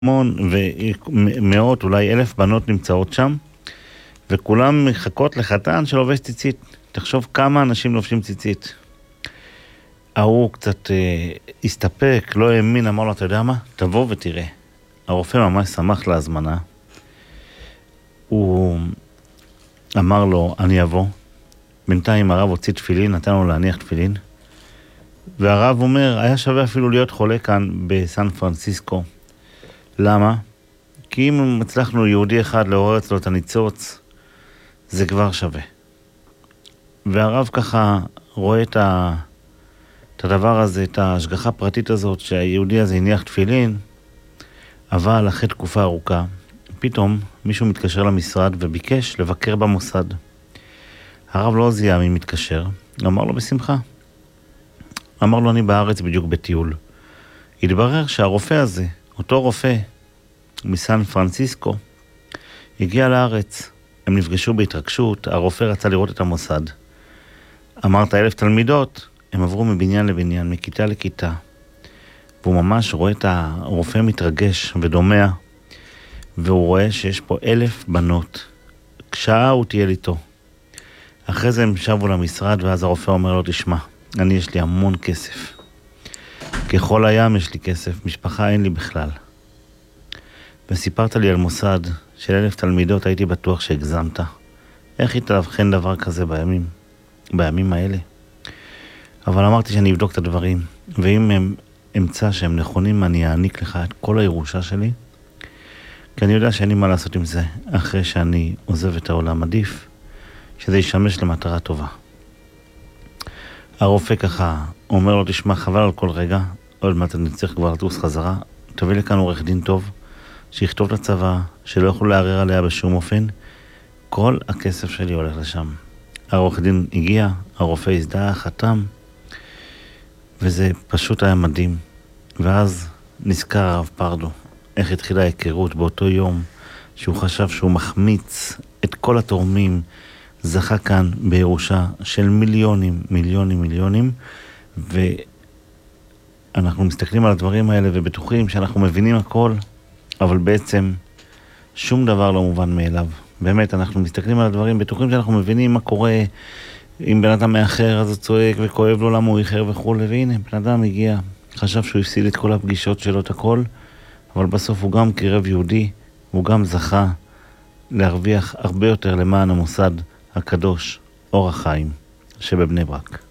המון ומאות, אולי 1,000 בנות נמצאות שם, וכולם מחכות לחתן שלובש ציצית. תחשוב כמה אנשים לובשים ציצית. הוא קצת הסתפק, לא האמין, אמר לו, אתה יודע מה? תבוא ותראה. הרופא ממש שמח להזמנה. הוא אמר לו, אני אבוא. בינתיים הרב הוציא תפילין, נתן לו להניח תפילין. והרב אומר, היה שווה אפילו להיות חולה כאן בסן פרנסיסקו. למה? כי אם הצלחנו יהודי אחד לעורר אצלו את הניצוץ, זה כבר שווה. והרב ככה רואה את הדבר הזה, את ההשגחה הפרטית הזאת, שהיהודי הזה הניח תפילין, אבל אחרי תקופה ארוכה, פתאום מישהו מתקשר למשרד וביקש לבקר במוסד. הרב לא זיהה מי מתקשר, אמר לו בשמחה. אמר לו, אני בארץ בדיוק בטיול. התברר שהרופא הזה, אותו רופא מסן פרנסיסקו, הגיע לארץ. הם נפגשו בהתרגשות, הרופא רצה לראות את המוסד. אמרת 1,000 תלמידות, הם עברו מבניין לבניין, מכיתה לכיתה. והוא ממש רואה את הרופא מתרגש ודומע, והוא רואה שיש פה 1,000 בנות. שעה הוא תהיה איתו. אחרי זה הם שבו למשרד, ואז הרופא אומר לו, תשמע, יש לי המון כסף. ככל הים יש לי כסף, משפחה אין לי בכלל. וסיפרת לי על מוסד של 1,000 תלמידות, הייתי בטוח שהגזמת. איך יתאבחן דבר כזה בימים האלה? אבל אמרתי שאני אבדוק את הדברים, ואם הם אמצא שהם נכונים, אני אעניק לך את כל הירושה שלי, כי אני יודע שאין לי מה לעשות עם זה, אחרי שאני עוזב את העולם. עדיף שזה ישמש למטרה טובה. הרופא ככה אומר לו, תשמע, חבל על כל רגע, עוד מעט אני צריך כבר לטוס חזרה, תביא לכאן עורך דין טוב, שיכתוב לצבא, שלא יוכלו לערער עליה בשום אופן, כל הכסף שלי הולך לשם. העורך דין הגיע, הרופא הזדהה, חתם, וזה פשוט היה מדהים. ואז נזכר הרב פרדו, איך התחילה ההיכרות באותו יום, שהוא חשב שהוא מחמיץ את כל התורמים, זכה כאן בירושה של מיליונים, ואנחנו מסתכלים על הדברים האלה ובטוחים שאנחנו מבינים הכל, אבל בעצם שום דבר לא מובן מאליו. באמת, אנחנו מסתכלים על הדברים, בטוחים שאנחנו מבינים מה קורה, אם בן אדם מאחר אז הוא צועק וכואב לו למה הוא איחר וכו', והנה, בן אדם הגיע, חשב שהוא הפסיד את כל הפגישות שלו, את הכל, אבל בסוף הוא גם קרב יהודי, הוא גם זכה להרוויח הרבה יותר למען המוסד הקדוש, אור החיים, שבבני ברק.